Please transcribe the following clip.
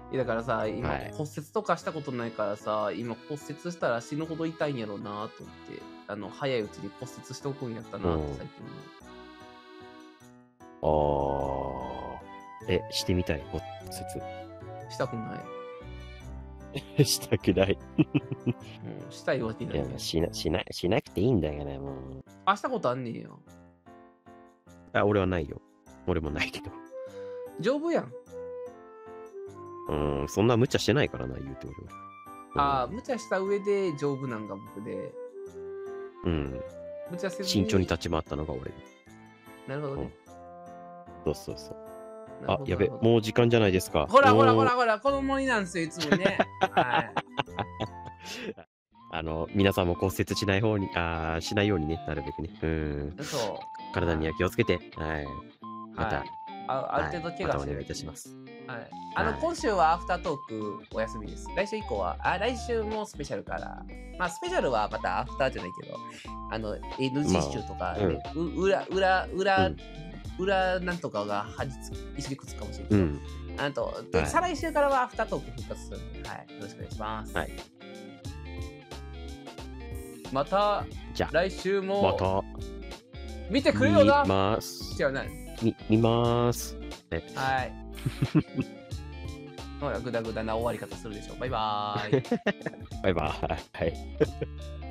だからさ、今はい骨折とかしたことないからさ、今骨折したら死ぬほど痛いんやろうなと思って、早いうちに骨折しておくんやったなって最近ああ。してみたい、骨したくない。 折。したくない。 したいわけないいや、しなくていいんだよね、もう。 したことあんねんよ。 俺はないよ。俺もないけど。 丈夫やん。 そんな無茶してないからな、言うて俺は。 無茶した上で丈夫なんが僕で。無茶せずに。 慎重に立ち回ったのが俺。 なるほどね。 そう。やべ、もう時間じゃないですか。 ほら、子供になんですよ、いつもね。はい。 皆さんも骨折しないようにね、なるべくね。 そう。 体には気をつけて、はい。また、 ある程度怪我して、 またお願いいたします。 はい。今週はアフタートークお休みです。来週以降は、来週もスペシャルから。まあ、スペシャルはまたアフターじゃないけど、NG 集とかね、裏なんとかが一緒にくっつくかもしれないけど、再来週からはアフタートーク復活するんで、はい。よろしくお願いします。はい。また、 じゃあ、 来週も、 また、 見てくれよな。 見ます。 違うな。 見ます。 はい。ほら、ぐだぐだな終わり方するでしょ。バイバーイ。 バイバーイ。はい。